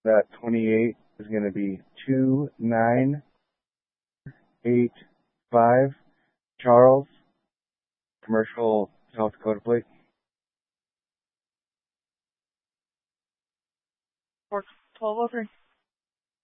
that 28 is going to be 2985. Charles, commercial South Dakota plate. 412 over.